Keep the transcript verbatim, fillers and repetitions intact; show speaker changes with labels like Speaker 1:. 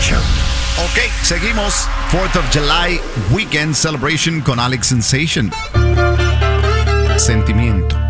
Speaker 1: Show.
Speaker 2: Ok, seguimos. fourth of July Weekend Celebration con Alex Sensation. Sentimiento.